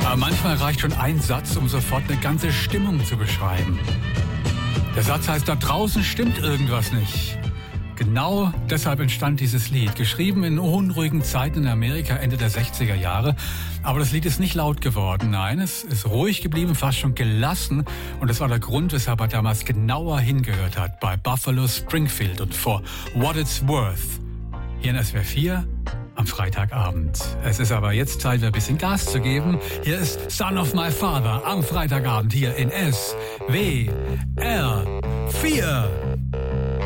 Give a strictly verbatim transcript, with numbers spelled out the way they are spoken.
Aber manchmal reicht schon ein Satz, um sofort eine ganze Stimmung zu beschreiben. Der Satz heißt, da draußen stimmt irgendwas nicht. Genau deshalb entstand dieses Lied, geschrieben in unruhigen Zeiten in Amerika Ende der sechziger Jahre. Aber das Lied ist nicht laut geworden, nein, es ist ruhig geblieben, fast schon gelassen. Und das war der Grund, weshalb er damals genauer hingehört hat bei Buffalo Springfield und For What It's Worth. Hier in S W R vier am Freitagabend. Es ist aber jetzt Zeit, ein bisschen Gas zu geben. Hier ist Son of My Father am Freitagabend hier in S W R vier.